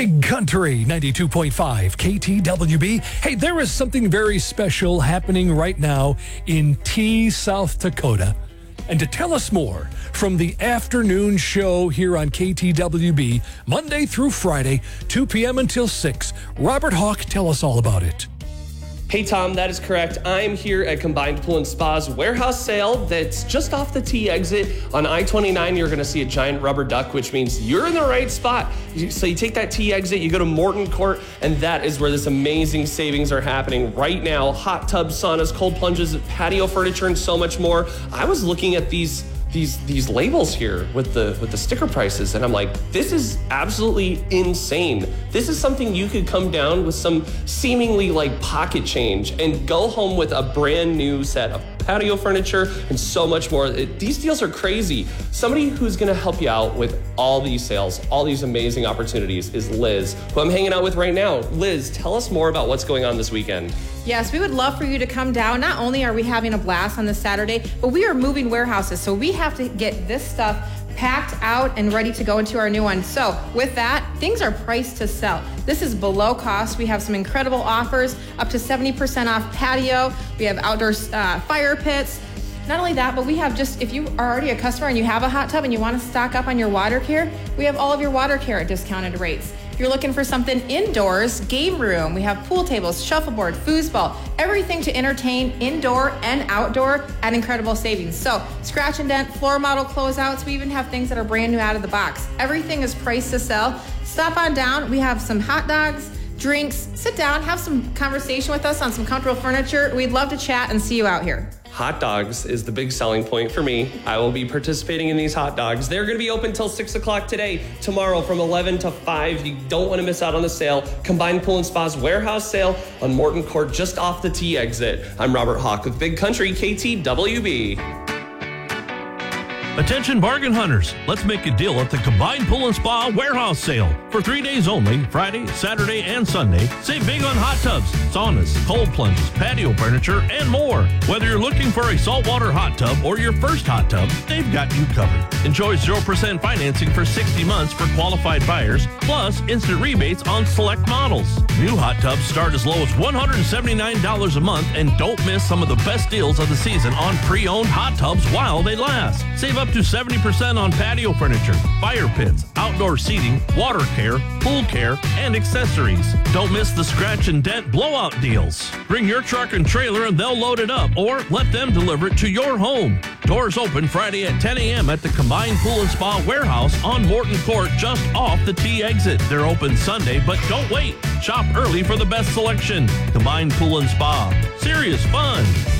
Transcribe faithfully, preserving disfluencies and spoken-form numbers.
Big Country ninety-two point five K T W B. Hey, there is something very special happening right now in Tea, South Dakota. And to tell us more from the afternoon show here on K T W B, Monday through Friday, two p.m. until six, Robert Hawk, tell us all about it. Hey Tom, that is correct. I'm here at Combined Pool and Spa's warehouse sale that's just off the T exit on I twenty-nine. You're gonna see a giant rubber duck, which means you're in the right spot. So you take that T exit, you go to Morton Court, and that is where this amazing savings are happening right now. Hot tubs, saunas, cold plunges, patio furniture, and so much more. I was looking at these these these labels here with the with the sticker prices, and I'm like, this is absolutely insane. This is something you could come down with some seemingly like pocket change and go home with a brand new set of patio furniture and so much more. It, these deals are crazy. Somebody who's gonna help you out with all these sales, all these amazing opportunities is Liz, who I'm hanging out with right now. Liz, tell us more about what's going on this weekend. Yes, we would love for you to come down. Not only are we having a blast on this Saturday, but we are moving warehouses. So we have to get this stuff packed out and ready to go into our new one. So with that, things are priced to sell. This is below cost. We have some incredible offers, up to seventy percent off patio. We have outdoor uh, fire pits. Not only that, but we have just, if you are already a customer and you have a hot tub and you want to stock up on your water care, we have all of your water care at discounted rates. If you're looking for something indoors, game room, we have pool tables, shuffleboard, foosball, everything to entertain indoor and outdoor at incredible savings. So scratch and dent, floor model closeouts, we even have things that are brand new out of the box. Everything is priced to sell. Stop on down. We have some hot dogs, drinks. Sit down, have some conversation with us on some comfortable furniture. We'd love to chat and see you out here. Hot dogs is the big selling point for me. I will be participating in these hot dogs. They're gonna be open till six o'clock today, tomorrow from eleven to five. You don't wanna miss out on the sale. Combined Pool and Spa's warehouse sale on Morton Court, just off the T exit. I'm Robert Hawk with Big Country K T W B. Attention bargain hunters, let's make a deal at the Combined Pool and Spa warehouse sale. For three days only, Friday, Saturday, and Sunday, save big on hot tubs, saunas, cold plunges, patio furniture, and more. Whether you're looking for a saltwater hot tub or your first hot tub, they've got you covered. Enjoy zero percent financing for sixty months for qualified buyers, plus instant rebates on select models. New hot tubs start as low as one hundred seventy-nine dollars a month, and don't miss some of the best deals of the season on pre-owned hot tubs while they last. Save up to seventy percent on patio furniture, fire pits, outdoor seating, water care, pool care, and accessories. Don't miss the scratch and dent blowout deals. Bring your truck and trailer and they'll load it up, or let them deliver it to your home. Doors open Friday at ten a.m. at the Combined Pool and Spa warehouse on Morton Court, just off the T exit. They're open Sunday, but don't wait. Shop early for the best selection. Combined Pool and Spa. Serious fun.